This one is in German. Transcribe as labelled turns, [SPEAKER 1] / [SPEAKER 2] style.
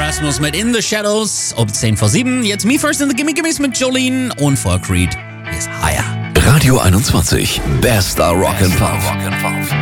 [SPEAKER 1] Rasmus mit In the Shadows, um 10 vor 7. Jetzt Me First in the Gimme Gimmes mit Jolene und vor Creed. Hier ist Higher.
[SPEAKER 2] Radio 21, bester Rock and Pop.